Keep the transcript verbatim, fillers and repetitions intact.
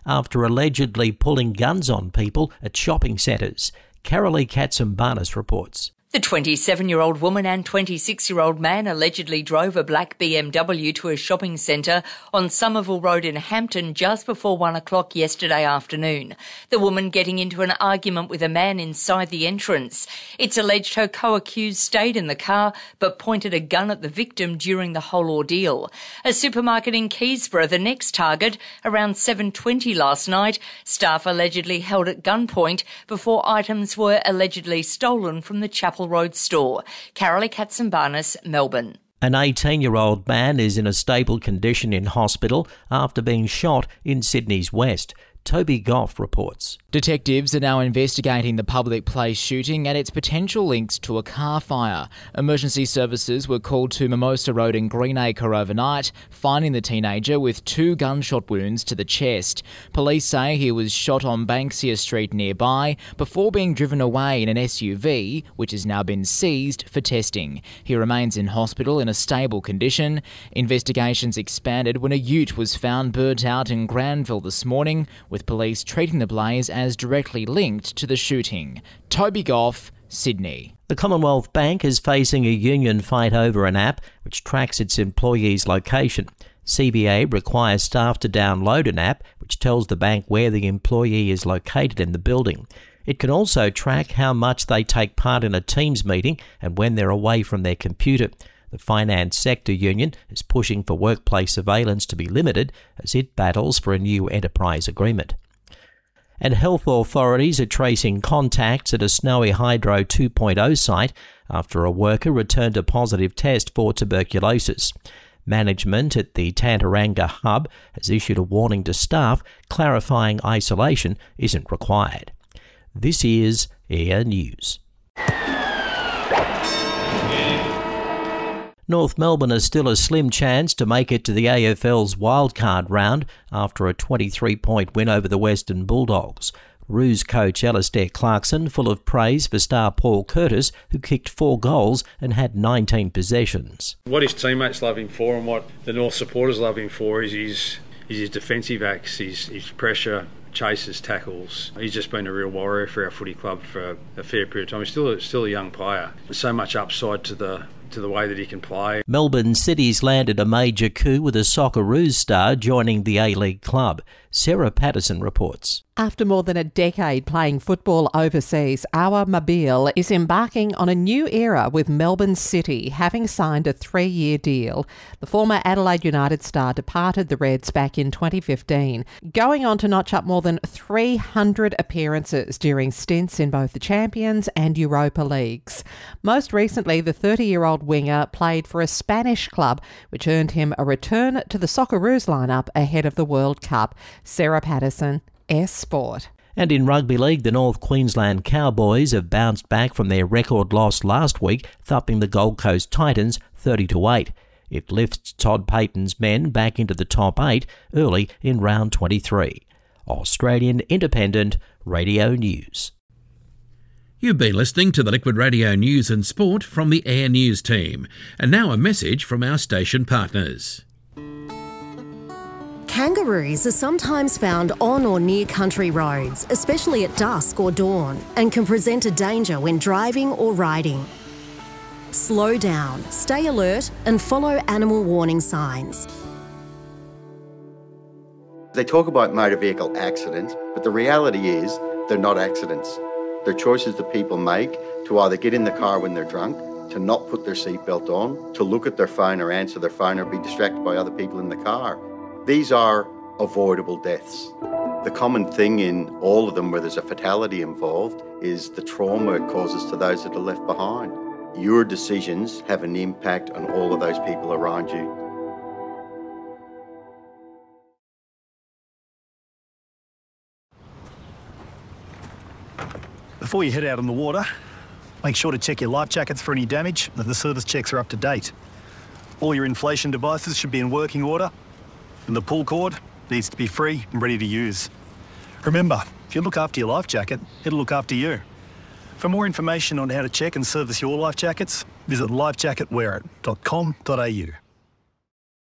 after allegedly pulling guns on people at shopping centres. Carolee Katsimbarnis reports. The twenty-seven-year-old woman and twenty-six-year-old man allegedly drove a black B M W to a shopping centre on Somerville Road in Hampton just before one o'clock yesterday afternoon. The woman getting into an argument with a man inside the entrance. It's alleged her co-accused stayed in the car but pointed a gun at the victim during the whole ordeal. A supermarket in Keysborough, the next target, around seven twenty last night, staff allegedly held at gunpoint before items were allegedly stolen from the Chapel Road store. Carolee Katsimbarnis, Melbourne. An eighteen-year-old man is in a stable condition in hospital after being shot in Sydney's west. Toby Goff reports. Detectives are now investigating the public place shooting and its potential links to a car fire. Emergency services were called to Mimosa Road in Greenacre overnight, finding the teenager with two gunshot wounds to the chest. Police say he was shot on Banksia Street nearby before being driven away in an S U V, which has now been seized for testing. He remains in hospital in a stable condition. Investigations expanded when a ute was found burnt out in Granville this morning, with police treating the blaze as directly linked to the shooting. Toby Goff, Sydney. The Commonwealth Bank is facing a union fight over an app which tracks its employees' location. C B A requires staff to download an app which tells the bank where the employee is located in the building. It can also track how much they take part in a Teams meeting and when they're away from their computer. The finance sector union is pushing for workplace surveillance to be limited as it battles for a new enterprise agreement. And health authorities are tracing contacts at a Snowy Hydro two point oh site after a worker returned a positive test for tuberculosis. Management at the Tantaranga hub has issued a warning to staff clarifying isolation isn't required. This is Air News. North Melbourne is still a slim chance to make it to the A F L's wildcard round after a twenty-three point win over the Western Bulldogs. Roos coach Alistair Clarkson full of praise for star Paul Curtis, who kicked four goals and had nineteen possessions. What his teammates love him for and what the North supporters love him for is his, is his defensive acts, his, his pressure, chases, tackles. He's just been a real warrior for our footy club for a, a fair period of time. He's still a, still a young player. There's so much upside to the to the way that he can play. Melbourne City's landed a major coup with a Socceroos star joining the A-League club. Sarah Patterson reports. After more than a decade playing football overseas, Awer Mabil is embarking on a new era with Melbourne City, having signed a three-year deal. The former Adelaide United star departed the Reds back in twenty fifteen, going on to notch up more than three hundred appearances during stints in both the Champions and Europa Leagues. Most recently, the thirty-year-old winger played for a Spanish club, which earned him a return to the Socceroos lineup ahead of the World Cup. Sarah Patterson, S Sport. And in rugby league, the North Queensland Cowboys have bounced back from their record loss last week, thumping the Gold Coast Titans thirty to eight. It lifts Todd Payton's men back into the top eight early in round twenty-three. Australian Independent Radio News. You've been listening to the Liquid Radio News and Sport from the Air News team. And now a message from our station partners. Kangaroos are sometimes found on or near country roads, especially at dusk or dawn, and can present a danger when driving or riding. Slow down, stay alert, and follow animal warning signs. They talk about motor vehicle accidents, but the reality is they're not accidents. They're choices that people make to either get in the car when they're drunk, to not put their seatbelt on, to look at their phone or answer their phone or be distracted by other people in the car. These are avoidable deaths. The common thing in all of them where there's a fatality involved is the trauma it causes to those that are left behind. Your decisions have an impact on all of those people around you. Before you head out on the water, make sure to check your life jackets for any damage and the service checks are up to date. All your inflation devices should be in working order, and the pull cord needs to be free and ready to use. Remember, if you look after your life jacket, it'll look after you. For more information on how to check and service your life jackets, visit life jacket wear it dot com dot a u.